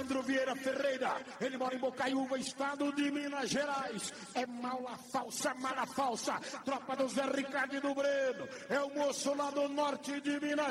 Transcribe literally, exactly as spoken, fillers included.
Sandro Vieira Ferreira, ele mora em Bocaiúva, estado de Minas Gerais. É mala falsa, mala falsa. Tropa do Zé Ricardo e do Breno. É o moço lá do norte de Minas